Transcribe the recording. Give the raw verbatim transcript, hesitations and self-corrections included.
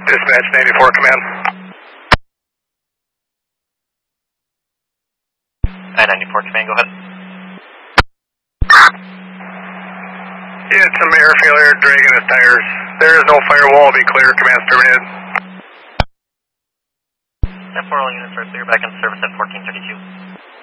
Dispatch ninety-four, command. nine ninety-four, command, go ahead. He had some air failure, dragging his tires. There is no firewall, be clear, command's terminated. ten four, all units are clear, back into service at fourteen thirty-two.